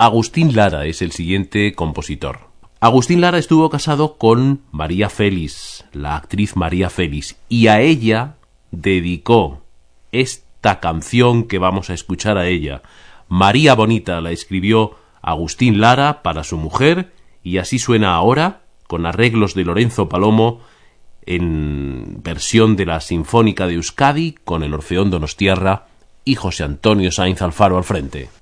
Agustín Lara es el siguiente compositor. Agustín Lara estuvo casado con María Félix, la actriz María Félix, y a ella dedicó esta canción que vamos a escuchar a ella. María Bonita la escribió Agustín Lara para su mujer, y así suena ahora, con arreglos de Lorenzo Palomo, en versión de la Sinfónica de Euskadi, con el Orfeón Donostiarra y José Antonio Sainz Alfaro al frente.